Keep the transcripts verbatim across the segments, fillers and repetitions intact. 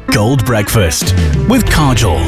Gold Breakfast with Kajol.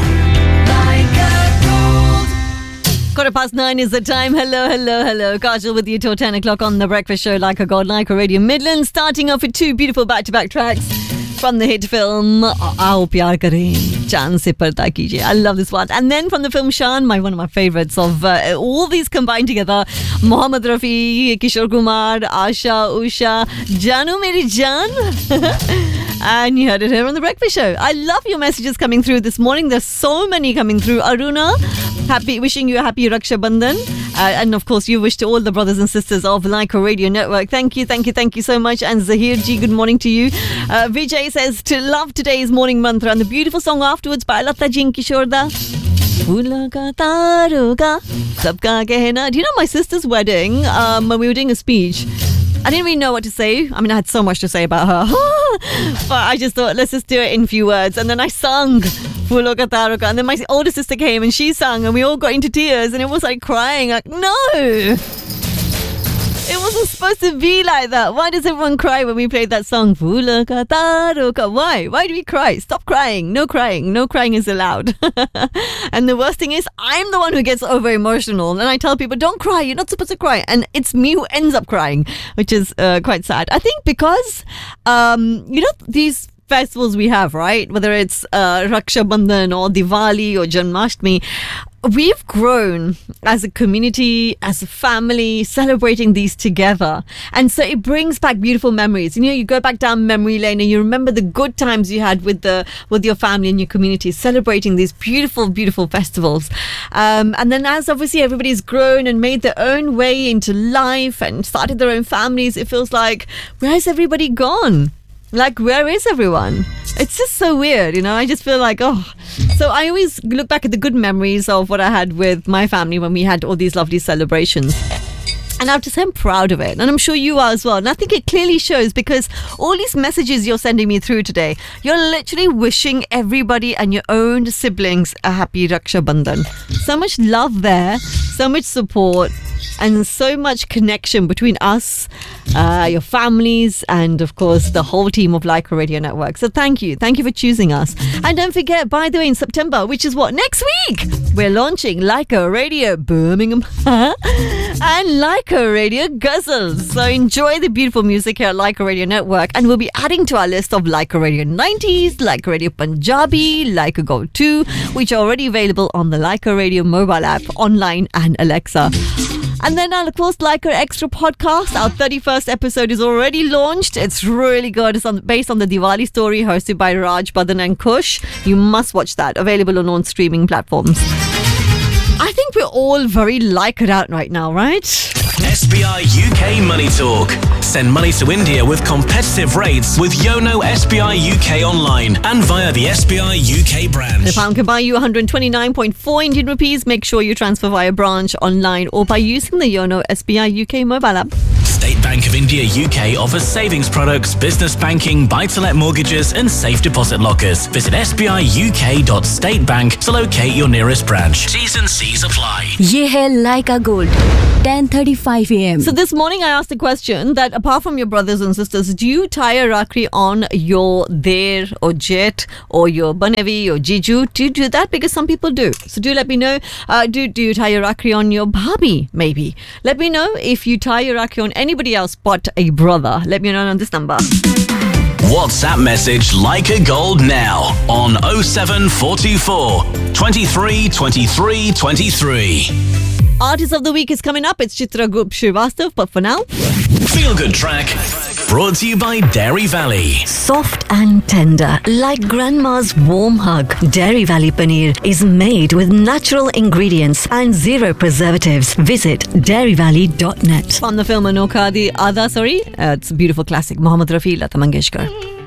Quarter past nine is the time. Hello, hello, hello. Kajol with you till ten o'clock on The Breakfast Show, Like a God, Like a Radio Midland. Starting off with two beautiful back-to-back tracks from the hit film Aao Pyar Kare, Chand Se Parda Kijiye. I love this one. And then from the film Shaan, my one of my favourites of uh, all these combined together, Mohammed Rafi, Kishore Kumar, Asha, Usha, Janu Meri Jaan. And you heard it here on The Breakfast Show. I love your messages coming through this morning. There's so many coming through. Aruna, happy, wishing you a happy Raksha Bandhan. Uh, and of course, you wish to all the brothers and sisters of Like a Radio Network. Thank you, thank you, thank you so much. And Zahir Ji, good morning to you. Uh, Vijay says to love today's morning mantra and the beautiful song afterwards by Lata Ji and Kishore Da. Phoola ka taro ka, sabka kehna. Do you know my sister's wedding? Um, when we were doing a speech, I didn't really know what to say. I mean, I had so much to say about her. But I just thought, let's just do it in few words. And then I sung Phulo Ka Taro Ka. And then my older sister came and she sang and we all got into tears and it was like crying. Like, no! It wasn't supposed to be like that. Why does everyone cry when we played that song? Phulo Ka Taro Ka. Why? Why do we cry? Stop crying. No crying. No crying is allowed. And the worst thing is, I'm the one who gets over emotional. And I tell people, don't cry. You're not supposed to cry. And it's me who ends up crying, which is uh, quite sad. I think because, um, you know, these festivals we have, right? Whether it's uh, Raksha Bandhan or Diwali or Janmashtami, we've grown as a community, as a family, celebrating these together. And so it brings back beautiful memories. You know, you go back down memory lane and you remember the good times you had with the with your family and your community, celebrating these beautiful, beautiful festivals. Um, and then as obviously everybody's grown and made their own way into life and started their own families, it feels like, where's everybody gone? Like, where is everyone? It's just so weird, you know? I just feel like, oh. So I always look back at the good memories of what I had with my family when we had all these lovely celebrations. And I have to say I'm proud of it. And I'm sure you are as well. And I think it clearly shows because all these messages you're sending me through today, you're literally wishing everybody and your own siblings a happy Raksha Bandhan. So much love there, so much support, and so much connection between us, uh, your families, and of course the whole team of Like a Radio Network. So thank you. Thank you for choosing us. And don't forget, by the way, in September, which is what, next week, we're launching Like a Radio Birmingham and Like a Radio Guzzles. So enjoy the beautiful music here at Like a Radio Network. And we'll be adding to our list of Like a Radio nineties, Like a Radio Punjabi, Like a Go two, which are already available on the Like a Radio mobile app, online and Alexa. And then, of course, Like Our Extra podcast. Our thirty-first episode is already launched. It's really good. It's on, based on the Diwali story hosted by Raj, Badan and Kush. You must watch that. Available on all streaming platforms. I think we're all very like it out right now, right? S B I U K Money Talk. Send money to India with competitive rates with Yono S B I U K online and via the S B I U K branch. The pound can buy you one hundred twenty-nine point four Indian rupees. Make sure you transfer via branch, online or by using the Yono S B I U K mobile app. State Bank of India U K offers savings products, business banking, buy-to-let mortgages and safe deposit lockers. Visit s b i u k dot state bank to locate your nearest branch. T's and C's apply. Ye hai Like a Gold, ten thirty-five a m. So this morning I asked a question that apart from your brothers and sisters, do you tie a rakhi on your der or jet or your banevi or jiju? Do you do that? Because some people do. So do let me know. Uh, do, do you tie a rakhi on your bhabi? Maybe. Let me know if you tie a rakhi on anybody else but a brother. Let me know on this number. WhatsApp message Like a Gold now on oh seven four two four, twenty-three, twenty-three, twenty-three. Artist of the week is coming up. It's Chitra Gup Srivastav. But for now, Feel Good track brought to you by Dairy Valley. Soft and tender, like grandma's warm hug. Dairy Valley Paneer is made with natural ingredients and zero preservatives. Visit dairy valley dot net. from the film Anokha, the Ada, sorry, uh, it's a beautiful classic. Mohammed Rafi, Lata Mangeshkar.